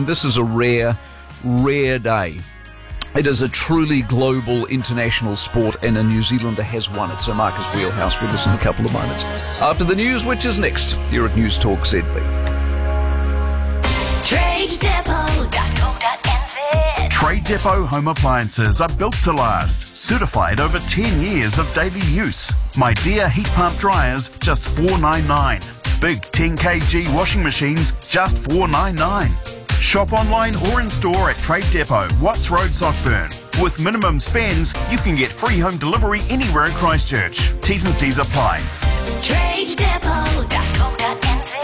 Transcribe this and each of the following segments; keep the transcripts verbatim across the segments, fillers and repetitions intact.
and this is a rare, rare day. It is a truly global international sport, and a New Zealander has won it. So Marcus Wheelhouse with us in a couple of moments. After the news, which is next, here at News Talk Z B. Trade Depot dot co dot n z. Trade Depot home appliances are built to last. Certified over ten years of daily use. My Dear heat pump dryers, just four ninety-nine. Big ten kilogram washing machines, just four ninety-nine. Shop online or in store at Trade Depot, Watts Road, Sockburn. With minimum spends, you can get free home delivery anywhere in Christchurch. T's and C's apply. Trade Depot dot co dot n z.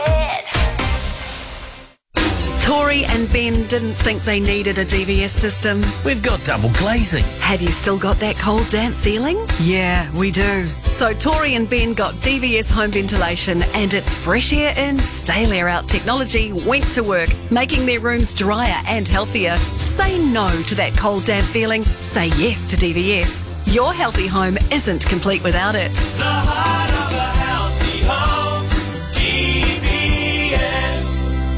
Tori and Ben didn't think they needed a D V S system. We've got double glazing. Have you still got that cold, damp feeling? Yeah, we do. So Tori and Ben got D V S home ventilation, and its fresh air in, stale air out technology went to work, making their rooms drier and healthier. Say no to that cold, damp feeling. Say yes to D V S. Your healthy home isn't complete without it. The heart of a healthy home, D V S.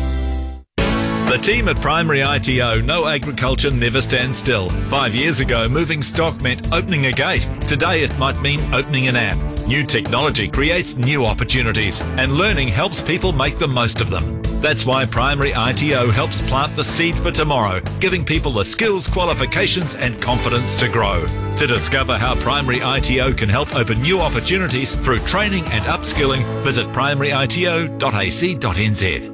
The team at Primary I T O know agriculture never stands still. Five years ago, moving stock meant opening a gate. Today, it might mean opening an app. New technology creates new opportunities, and learning helps people make the most of them. That's why Primary I T O helps plant the seed for tomorrow, giving people the skills, qualifications, and confidence to grow. To discover how Primary I T O can help open new opportunities through training and upskilling, visit primary I T O dot a c dot n z.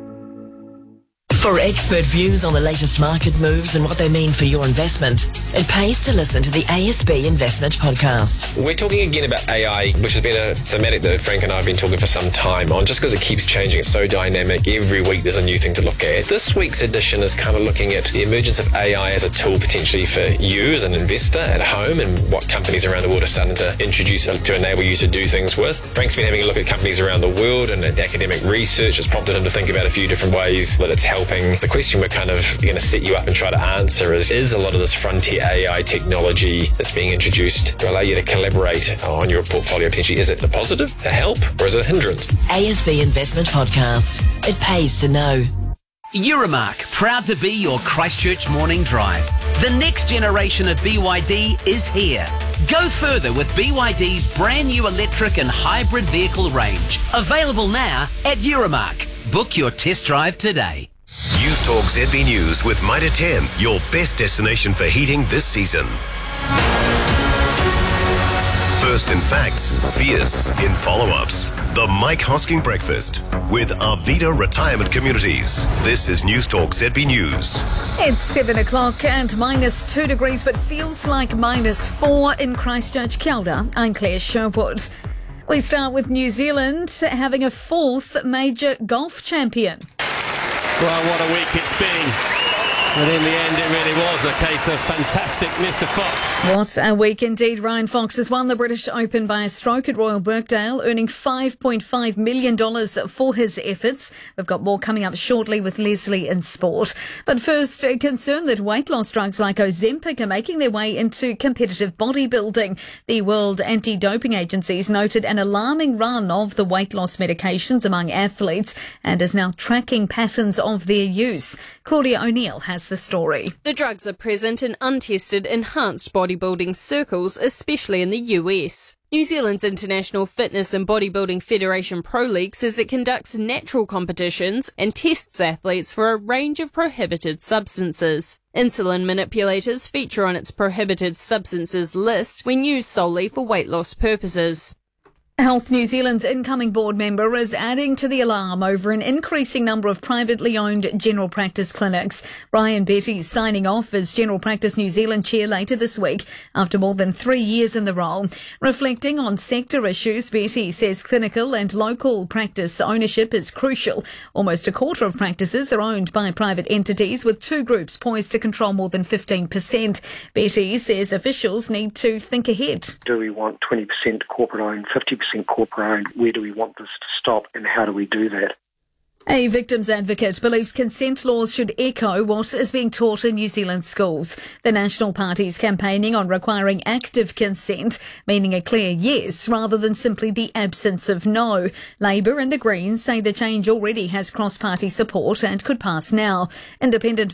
For expert views on the latest market moves and what they mean for your investment, it pays to listen to the A S B Investment Podcast. We're talking again about A I, which has been a thematic that Frank and I have been talking for some time on, just because it keeps changing. It's so dynamic. Every week there's a new thing to look at. This week's edition is kind of looking at the emergence of A I as a tool potentially for you as an investor at home, and what companies around the world are starting to introduce to enable you to do things with. Frank's been having a look at companies around the world, and academic research has prompted him to think about a few different ways that it's helping. The question we're kind of going to set you up and try to answer is, is a lot of this frontier A I technology that's being introduced to allow you to collaborate on your portfolio potentially, is it a positive, a help, or is it a hindrance? A S B Investment Podcast. It pays to know. Euromark, proud to be your Christchurch morning drive. The next generation of B Y D is here. Go further with B Y D's brand new electric and hybrid vehicle range. Available now at Euromark. Book your test drive today. News Talk Z B News with Mitre ten, your best destination for heating this season. First in facts, fierce in follow-ups. The Mike Hosking Breakfast with Arvida Retirement Communities. This is News Talk Z B News. It's seven o'clock and minus two degrees, but feels like minus four in Christchurch. Kia ora, I'm Claire Sherwood. We start with New Zealand having a fourth major golf champion. Well, what a week it's been. And in the end, it really was a case of fantastic Mister Fox. What a week indeed. Ryan Fox has won the British Open by a stroke at Royal Birkdale, earning five point five million dollars for his efforts. We've got more coming up shortly with Leslie in sport. But first, a concern that weight loss drugs like Ozempic are making their way into competitive bodybuilding. The World Anti-Doping Agency's noted an alarming run of the weight loss medications among athletes and is now tracking patterns of their use. Claudia O'Neill has the story. The drugs are present in untested enhanced bodybuilding circles, especially in the U S. New Zealand's International Fitness and Bodybuilding Federation Pro League says it conducts natural competitions and tests athletes for a range of prohibited substances. Insulin manipulators feature on its prohibited substances list when used solely for weight loss purposes. Health New Zealand's incoming board member is adding to the alarm over an increasing number of privately owned general practice clinics. Ryan Betty is signing off as General Practice New Zealand chair later this week after more than three years in the role. Reflecting on sector issues, Betty says clinical and local practice ownership is crucial. Almost a quarter of practices are owned by private entities, with two groups poised to control more than fifteen percent. Betty says officials need to think ahead. Do we want twenty percent corporate owned, fifty percent corporate owned? Where do we want this to stop, and how do we do that? A victims advocate believes consent laws should echo what is being taught in New Zealand schools. The National Party is campaigning on requiring active consent, meaning a clear yes rather than simply the absence of no. Labour and the Greens say the change already has cross-party support and could pass now. Independent